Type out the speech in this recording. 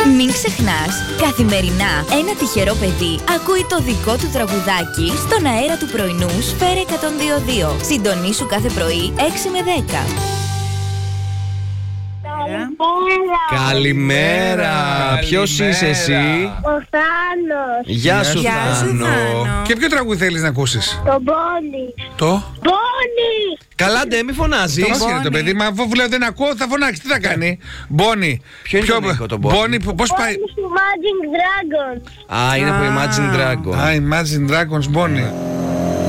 Μην ξεχνάς, καθημερινά ένα τυχερό παιδί ακούει το δικό του τραγουδάκι στον αέρα του πρωινού Σφαίρα 102.2. Συντονίσου κάθε πρωί 6 με 10. Καλημέρα. Ποιος είσαι εσύ? Ο Θάνος. Γεια σου Θάνο. Και ποιο τραγούδι θέλεις να ακούσεις? Το Μπόνι. Το? Μπόνι. Καλά ντε, μη φωνάζεις. Το μας το παιδί, μα αφού λέω δεν ακούω θα φωνάξει, τι θα κάνει? Μπόνι. Ποιο είναι το Νίκο, το Μπόνι? Μπόνι, πώς πάει? Imagine Dragons. Α, είναι από Imagine Dragons. Α, Imagine Dragons, Μπόνι.